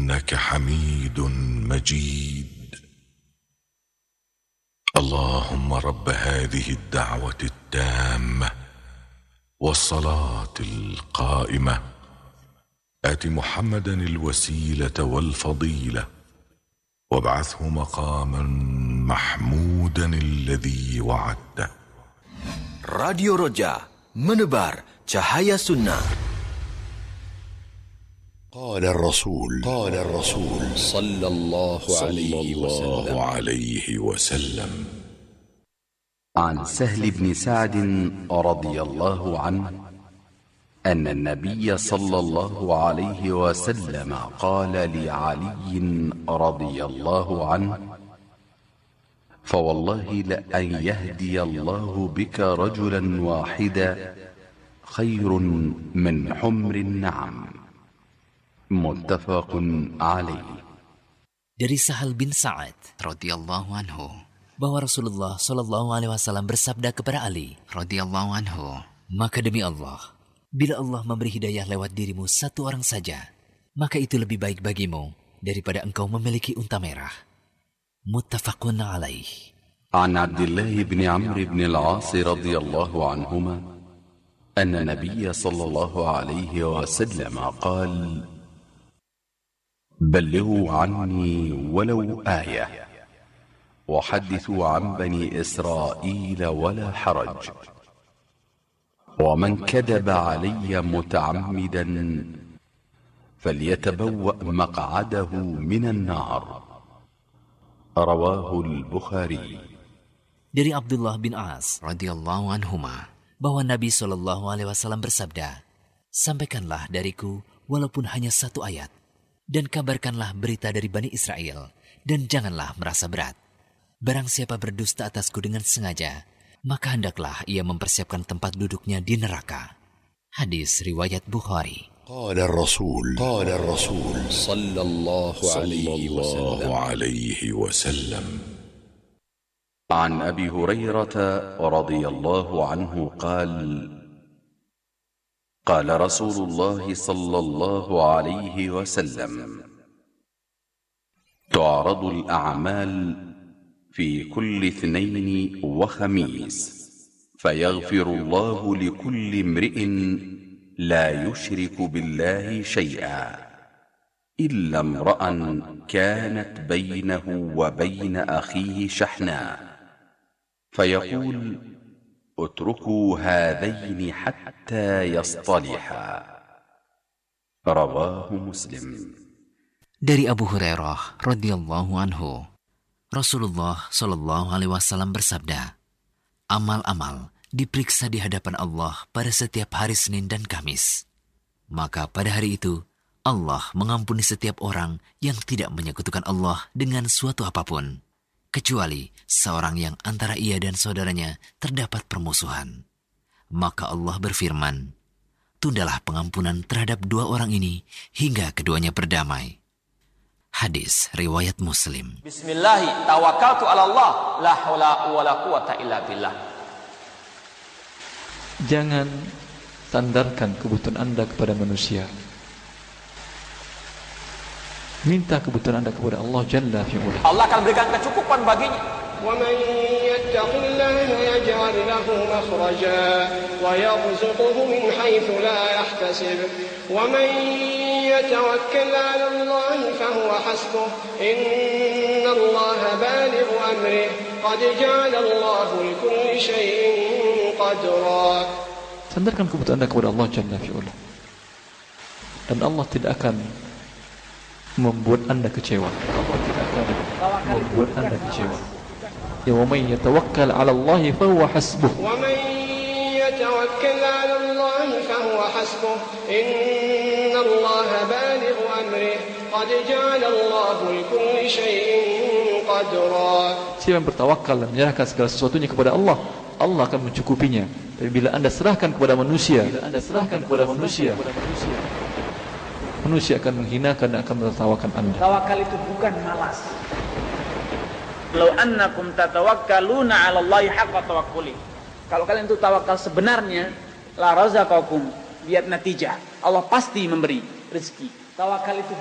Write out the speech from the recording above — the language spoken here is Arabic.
إنك حميد مجيد. اللهم رب هذه الدعوة التامة والصلاة القائمة آت محمدا الوسيلة والفضيلة وابعثه مقاما محمودا الذي وعدته. Radio Roja menebar cahaya sunnah. قال الرسول صلى الله عليه وسلم عن سهل بن سعد رضي الله عنه أن النبي صلى الله عليه وسلم قال لعلي رضي الله عنه: فوالله لأن يهدي الله بك رجلا واحدا خير من حمر النعم. متفق عليه. Dari Sahal bin Sa'ad radhiyallahu anhu bahwa Rasulullah sallallahu alaihi wasallam bersabda kepada Ali radhiyallahu anhu, "Maka demi Allah, bila Allah memberi hidayah lewat dirimu satu orang saja, maka itu lebih baik bagimu daripada engkau memiliki unta merah." Muttafaqun alaih. An Abdullah bin Amr bin al-As radhiyallahu anhuma anna Nabiy sallallahu alaihi wasallam qala: بلغوا عني ولو آية وحدثوا عن بني إسرائيل ولا حرج ومن كذب علي متعمدا فليتبوأ مقعده من النار. رواه البخاري. Dari Abdullah bin As radhiyallahu anhuma bahwa Nabi sallallahu alaihi wasallam bersabda, "Sampaikanlah dariku walaupun hanya satu ayat, dan kabarkanlah berita dari Bani Israel, dan janganlah merasa berat. Barang siapa berdusta atasku dengan sengaja, maka hendaklah ia mempersiapkan tempat duduknya di neraka." Hadis riwayat Bukhari. قال الرسول صلى الله عليه وسلم عن أبي هريرة رضي الله عنه قال: قال رسول الله صلى الله عليه وسلم: تعرض الأعمال في كل اثنين وخميس فيغفر الله لكل امرئ لا يشرك بالله شيئا إلا امرأ كانت بينه وبين أخيه شحناء فيقول: اتركوا هذين حتى يصطلحا. رواه مسلم. Dari Abu Hurairah radhiyallahu anhu, Rasulullah sallallahu alaihi wasallam bersabda, "Amal-amal diperiksa di hadapan Allah pada setiap hari Senin dan Kamis. Maka pada hari itu Allah mengampuni setiap orang yang tidak menyekutukan Allah dengan suatu apapun, kecuali seorang yang antara ia dan saudaranya terdapat permusuhan. Maka Allah berfirman, tundalah pengampunan terhadap dua orang ini hingga keduanya berdamai." Hadis riwayat Muslim. Bismillah, tawakkaltu ala Allah, la haula wala quwata illa billah. Jangan sandarkan kebutuhan Anda kepada manusia. Minta kebutuhan Anda kepada Allah Jalla fi'ula. Allah akan berikan kecukupan baginya. وَمَنْ يَتَّقِ اللَّهَ يَجْعَلْ لَهُ مَخْرَجًا وَيَرْزُقْهُ مِنْ حَيْثُ لَا يَحْتَسِبُ وَمَنْ يَتَوَكَّلْ عَلَى اللَّهِ فَهُوَ حَسْبُهُ إِنَّ اللَّهَ بَالِغُ أَمْرِهِ قَدْ جَعَلَ اللَّهُ لِكُلِّ شَيْءٍ قَدْرًا. Sandarkan kebutuhan Anda kepada Allah Jalla fi'ula, dan Allah tidak akan membuat Anda kecewa. Allah tidak akan membuat Anda kecewa. Ya wa man yatawakkal 'ala Allah fa huwa hasbuh. Wa man yatawakkal 'ala Allah fa huwa hasbuh. Inna Allah balighu amrihi qad ja'ala Allah likulli shay'in qadra. Siapa yang bertawakal dan menyerahkan segala sesuatunya kepada Allah, Allah akan mencukupinya. Tapi bila Anda serahkan kepada manusia, manusia akan menghinakan dan akan menertawakan Anda. Tawakal itu bukan malas. Law annakum tatawakkaluna 'ala Allahi haqqa tawakkuli. Kalau kalian itu tawakal sebenarnya, la razaqakum biat natijah. Allah pasti memberi rezeki. Tawakal itu